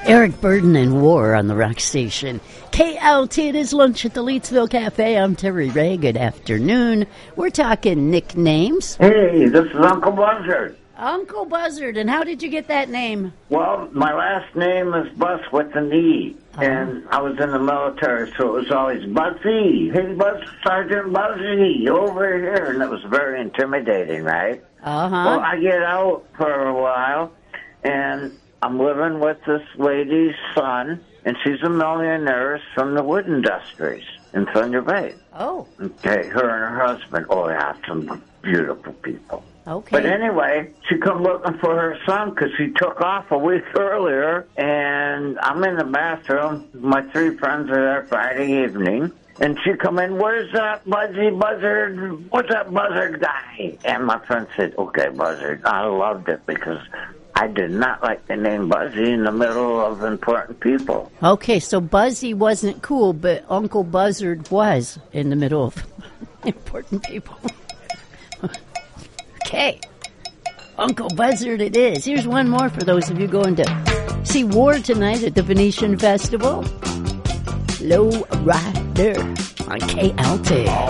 Eric Burden and War on the Rock Station. KLT, it is lunch at the Leedsville Cafe. I'm Terry Ray. Good afternoon. We're talking nicknames. Hey, this is Uncle Buzzard. Uncle Buzzard, and how did you get that name? Well, my last name is Buzz with an E, and I was in the military, so it was always Buzzy. Hey, Sergeant Buzzy, over here. And it was very intimidating, right? Well, I get out for a while, and I'm living with this lady's son, and she's a millionaire from the wood industries in Thunder Bay. Oh. Okay, her and her husband. Oh, yeah, some beautiful people. Okay. But anyway, she come looking for her son because he took off a week earlier, and I'm in the bathroom. My three friends are there Friday evening, and she come in, where's that Buzzy Buzzard? What's that Buzzard guy? And my friend said, okay, Buzzard. I loved it because I did not like the name Buzzy in the middle of important people. Okay, so Buzzy wasn't cool, but Uncle Buzzard was in the middle of important people. Okay, Uncle Buzzard it is. Here's one more for those of you going to see War tonight at the Venetian Festival. Low Rider on KLT.